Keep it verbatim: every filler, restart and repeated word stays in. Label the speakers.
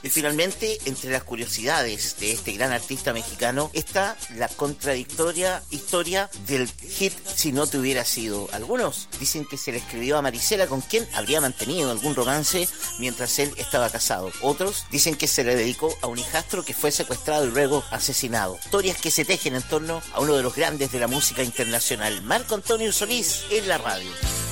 Speaker 1: Y finalmente, entre las curiosidades de este gran artista mexicano está la contradictoria historia del hit Si no te hubiera sido. Algunos dicen que se le escribió a Marisela, con quien habría mantenido algún romance mientras él estaba casado. Otros dicen que se le dedicó a un hijastro que fue secuestrado y luego asesinado. Historias que se tejen en torno a uno de los grandes de la música internacional, Marco Antonio Solís, en la radio.